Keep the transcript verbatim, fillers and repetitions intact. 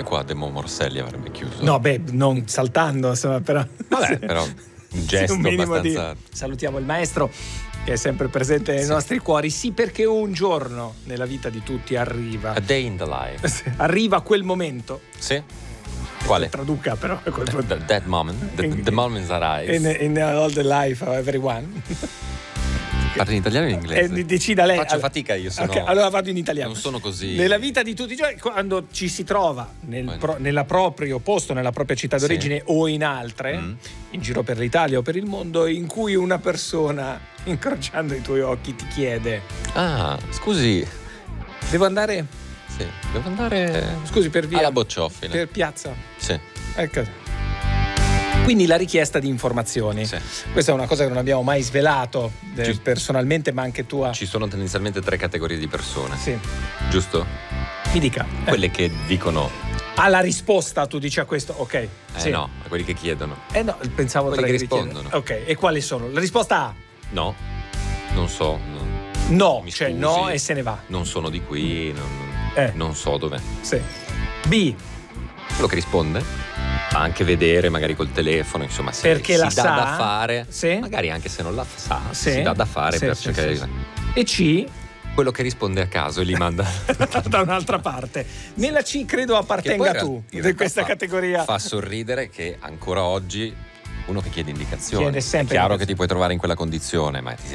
qua Demo Morselli avrebbe chiuso. No, beh, non saltando, insomma, però. Vabbè, però un gesto un abbastanza. Di... Salutiamo il maestro che è sempre presente nei sì. nostri cuori. Sì, perché un giorno nella vita di tutti arriva. A day in the life. Arriva quel momento. Sì. Quale? Traduca però. The, the, that moment. The, in, the moment arrives. In, in all the life of everyone. Parli in italiano o in inglese? Eh, decida lei. Faccio fatica io, sono... Okay, allora vado in italiano. Non sono così. Nella vita di tutti i giorni, quando ci si trova nel pro, nella proprio posto, nella propria città d'origine sì. o in altre, mm. in giro per l'Italia o per il mondo, in cui una persona, incrociando i tuoi occhi, ti chiede: ah, scusi, devo andare? Sì, devo andare. Scusi, per via. Alla Bocciofila. Per piazza? Sì. Ecco. Quindi la richiesta di informazioni. Sì. Questa è una cosa che non abbiamo mai svelato eh, personalmente, ma anche tua. Ci sono tendenzialmente tre categorie di persone. Sì. Giusto? Mi dica. Quelle eh. che dicono. Alla risposta tu dici a questo, ok. Eh sì. no, a quelli che chiedono. Eh no, pensavo quelli tre che rispondono. Ok, e quali sono? La risposta A? No, non so. Non... No, Mi cioè scusi, no e se ne va. Non sono di qui, non, eh. non so dove. Sì. B. Quello che risponde. Anche vedere magari col telefono, insomma, se perché si la dà sa, da fare, sì? magari anche se non la sa, sì? si dà da fare sì, per sì, cercare sì, di... E C? Quello che risponde a caso e li manda da un'altra parte. Nella C credo appartenga tu in questa fa, categoria. Fa sorridere che ancora oggi uno che chiede indicazioni chiede sempre è chiaro che ti puoi trovare in quella condizione, ma ti